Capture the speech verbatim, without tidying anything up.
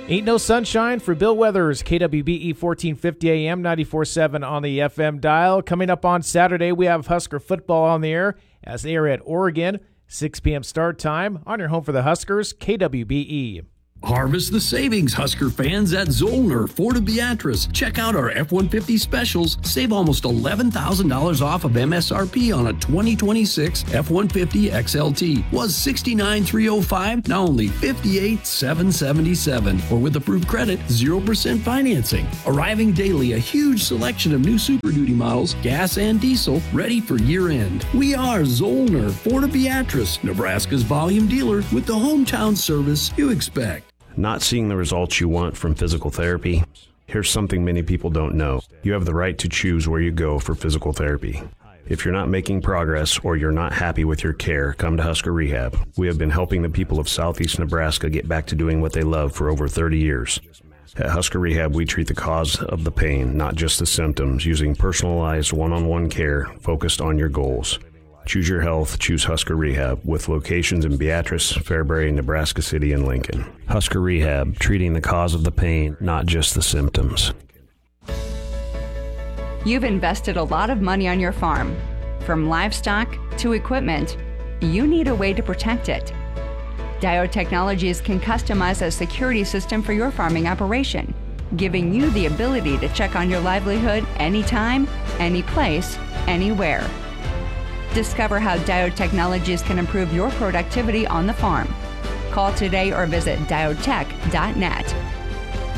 Ain't no sunshine for Bill Weathers, K W B E fourteen fifty A M, ninety-four point seven on the F M dial. Coming up on Saturday, we have Husker football on the air as they are at Oregon. six p.m. start time on your home for the Huskers, K W B E. Harvest the savings, Husker fans, at Zollner Ford of Beatrice. Check out our F one fifty specials. Save almost eleven thousand dollars off of M S R P on a twenty twenty-six F one fifty X L T. Was sixty-nine thousand three hundred five dollars, now only fifty-eight thousand seven hundred seventy-seven dollars. Or with approved credit, zero percent financing. Arriving daily, a huge selection of new Super Duty models, gas and diesel, ready for year-end. We are Zollner Ford of Beatrice, Nebraska's volume dealer with the hometown service you expect. Not seeing the results you want from physical therapy? Here's something many people don't know. You have the right to choose where you go for physical therapy. If you're not making progress or you're not happy with your care, come to Husker Rehab. We have been helping the people of Southeast Nebraska get back to doing what they love for over thirty years. At Husker Rehab, we treat the cause of the pain, not just the symptoms, using personalized one-on-one care focused on your goals. Choose your health, choose Husker Rehab, with locations in Beatrice, Fairbury, Nebraska City, and Lincoln. Husker Rehab, treating the cause of the pain, not just the symptoms. You've invested a lot of money on your farm. From livestock to equipment, you need a way to protect it. Diode Technologies can customize a security system for your farming operation, giving you the ability to check on your livelihood anytime, any place, anywhere. Discover how Diode Technologies can improve your productivity on the farm. Call today or visit diode tech dot net.